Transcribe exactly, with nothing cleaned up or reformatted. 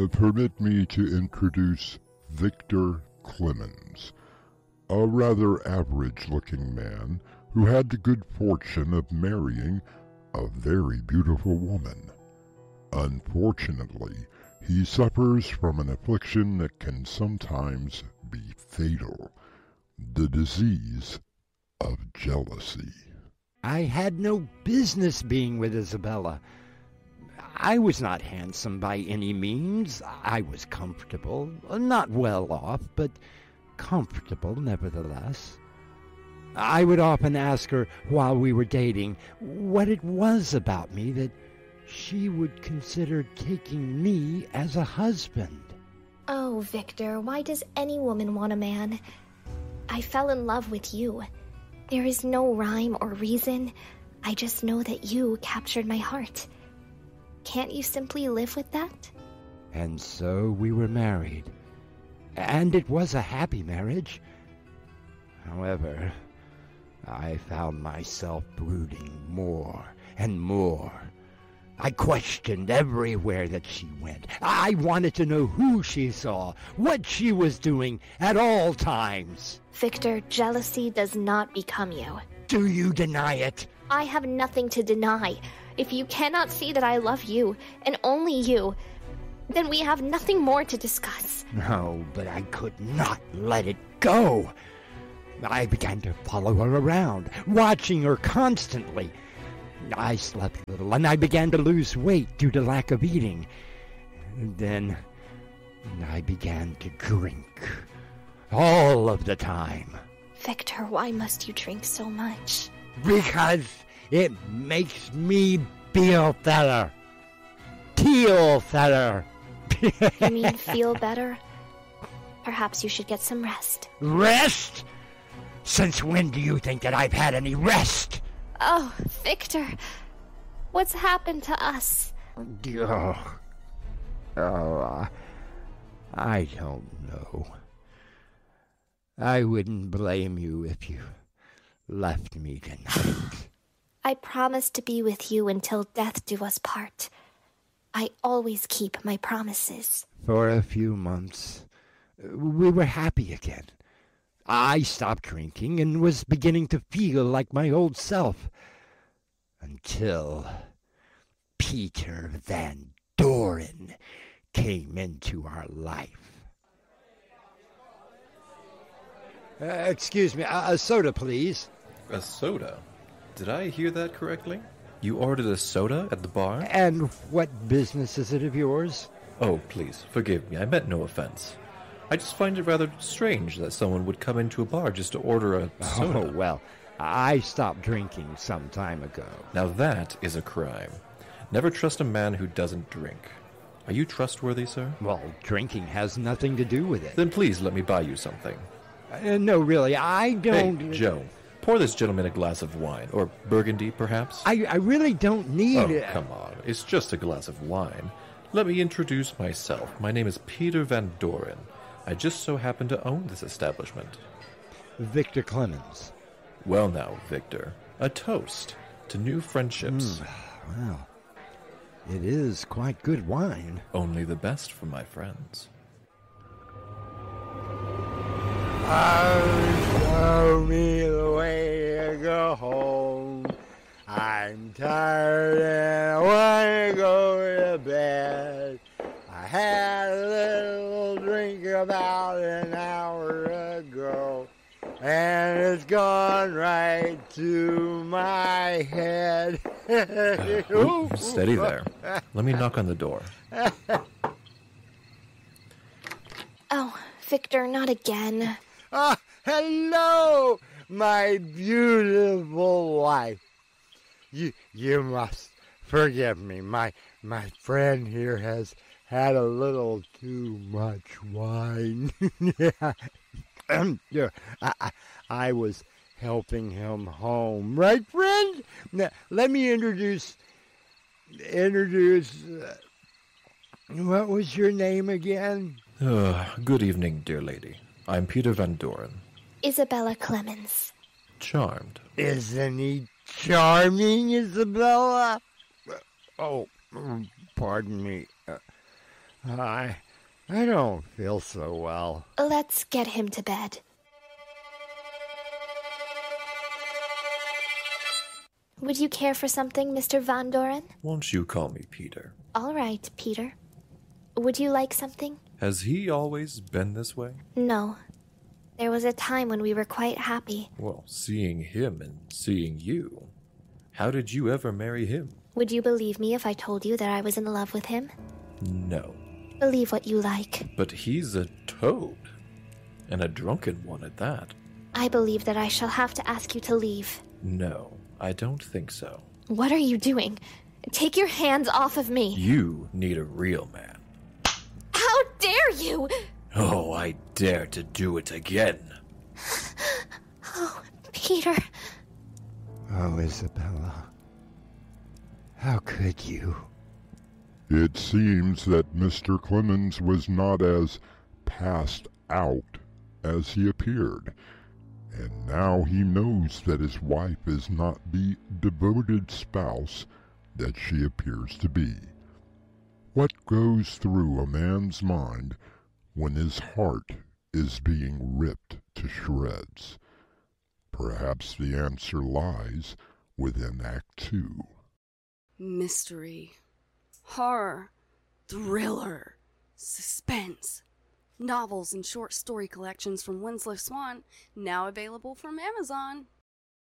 Uh, permit me to introduce Victor Clemens, a rather average-looking man who had the good fortune of marrying a very beautiful woman. Unfortunately, he suffers from an affliction that can sometimes be fatal, the disease of jealousy. I had no business being with Isabella. I was not handsome by any means. I was comfortable, not well off, but comfortable nevertheless. I would often ask her while we were dating what it was about me that she would consider taking me as a husband. Oh, Victor, why does any woman want a man? I fell in love with you. There is no rhyme or reason. I just know that you captured my heart. Can't you simply live with that? And so we were married. And it was a happy marriage. However, I found myself brooding more and more. I questioned everywhere that she went. I wanted to know who she saw, what she was doing at all times. Victor, jealousy does not become you. Do you deny it? I have nothing to deny. If you cannot see that I love you, and only you, then we have nothing more to discuss. No, but I could not let it go. I began to follow her around, watching her constantly. I slept little, and I began to lose weight due to lack of eating. And then I began to drink, all of the time. Victor, why must you drink so much? Because it makes me feel better. Feel better. You mean feel better? Perhaps you should get some rest. Rest? Since when do you think that I've had any rest? Oh, Victor, what's happened to us? Oh, oh I don't know. I wouldn't blame you if you left me tonight. I promise to be with you until death do us part. I always keep my promises. For a few months, we were happy again. I stopped drinking and was beginning to feel like my old self. Until Peter Van Doren came into our life. Uh, excuse me, a, a soda, please. A soda? Did I hear that correctly? You ordered a soda at the bar? And what business is it of yours? Oh, please, forgive me. I meant no offense. I just find it rather strange that someone would come into a bar just to order a soda. Oh, well, I stopped drinking some time ago. Now that is a crime. Never trust a man who doesn't drink. Are you trustworthy, sir? Well, drinking has nothing to do with it. Then please let me buy you something. Uh, no, really, I don't... Hey, Joe, pour this gentleman a glass of wine. Or burgundy, perhaps? I, I really don't need... Oh, it. come on. It's just a glass of wine. Let me introduce myself. My name is Peter Van Doren. I just so happen to own this establishment. Victor Clemens. Well now, Victor, a toast to new friendships. Mm, well, it is quite good wine. Only the best for my friends. Oh, show me the way to go home. I'm tired and I want to go to bed. I had a little drink about an hour ago, and it's gone right to my head. Uh, ooh, steady there. Let me knock on the door. Oh, Victor, not again. Ah, hello, my beautiful wife. You, you must forgive me. My, my friend here has had a little too much wine. yeah, yeah. I, I, I was helping him home, right, friend? Now, let me introduce, introduce. Uh, what was your name again? Uh, good evening, dear lady. I'm Peter Van Doren. Isabella Clemens. Charmed. Isn't he charming, Isabella? Oh, pardon me. Uh, I, I don't feel so well. Let's get him to bed. Would you care for something, Mister Van Doren? Won't you call me Peter? All right, Peter. Would you like something? Has he always been this way? No. There was a time when we were quite happy. Well, seeing him and seeing you. How did you ever marry him? Would you believe me if I told you that I was in love with him? No. Believe what you like. But he's a toad. And a drunken one at that. I believe that I shall have to ask you to leave. No, I don't think so. What are you doing? Take your hands off of me. You need a real man. How dare you! Oh, I dare to do it again. Oh, Peter. Oh, Isabella. How could you? It seems that Mister Clemens was not as passed out as he appeared, and now he knows that his wife is not the devoted spouse that she appears to be. What goes through a man's mind when his heart is being ripped to shreds? Perhaps the answer lies within Act Two. Mystery, horror, thriller, suspense. Novels and short story collections from Winslow Swan, now available from Amazon.